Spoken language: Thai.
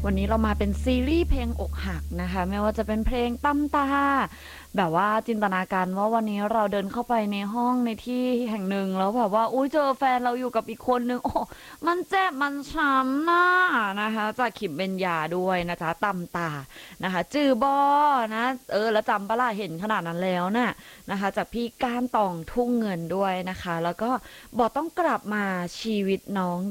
วันนี้เรามาเป็นซีรีส์เพลงอกหักนะคะไม่ว่าจะเป็นเพลงตั้มตาแบบว่าจินตนาการว่าวันนี้เราเดินเข้าไปในห้องในที่แห่งหนึ่งแล้วแบบว่าอุ้ยเจอแฟนเราอยู่กับอีกคนนึงโอ้มันเจ็บมันช้ำน่านะคะจากขิมเบญญาด้วยนะจ๊ะตั้มตานะคะจือบอนะแล้วจำปะล่ะเห็นขนาดนั้นแล้วน่ะนะคะจากพี่ก้านตองทุ่งเงินด้วยนะคะแล้วก็บอกต้องกลับมาชีวิตน้อง